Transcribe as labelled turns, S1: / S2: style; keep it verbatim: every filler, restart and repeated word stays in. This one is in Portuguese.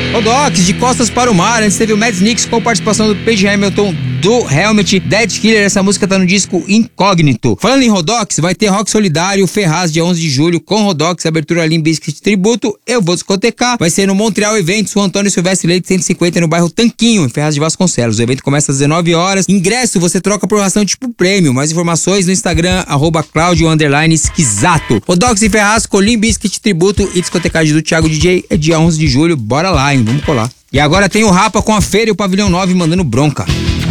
S1: Rodox, de costas para o mar. Antes teve o Mad Snicks com participação do Page Hamilton, do Helmet, Dead Killer. Essa música tá no disco Incógnito. Falando em Rodox, vai ter Rock Solidário, Ferraz, dia onze de julho, com Rodox, abertura Limp Bizkit Tributo. Eu vou discotecar. Vai ser no Montreal Eventos, o Antônio Silvestre Leite cento e cinquenta, no bairro Tanquinho, em Ferraz de Vasconcelos. O evento começa às dezenove horas. Ingresso você troca por ração tipo prêmio. Mais informações no Instagram, arroba Claudio underline Esquisato. Rodox e Ferraz com Limp Bizkit Tributo e discotecagem do Thiago D J é dia onze de julho. Bora lá, hein? Vamos colar. E agora tem o Rapa com a Feira e o Pavilhão nove mandando bronca.